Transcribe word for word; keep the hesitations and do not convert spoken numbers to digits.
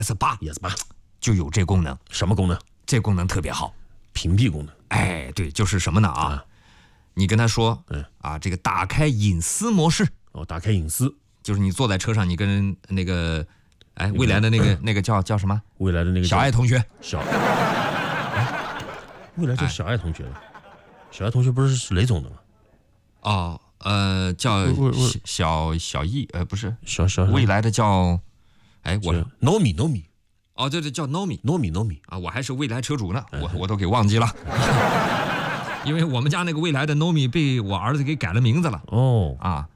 S 八 ，E S 八就有这功能。 什么功能？ 这功能特别好， 屏蔽功能。 哎，对，就是什么呢啊？ 啊你跟他说， 嗯啊，这个打开隐私模式， 哦，打开隐私， 就是你坐在车上，你跟那个，哎，未来的那个那个叫叫什么？ 未来的那个小爱同学， 小，未来叫小爱同学了。小爱同学不是是雷总的吗？ 哦，呃，叫喂喂喂小小易，呃，不是， 小小未来的叫，哎，我 Nomi Nomi 哦，对对，叫 Nomi Nomi Nomi 啊，我还是未来车主呢，我我都给忘记了，因为我们家那个未来的 Nomi 被我儿子给改了名字了哦， 啊，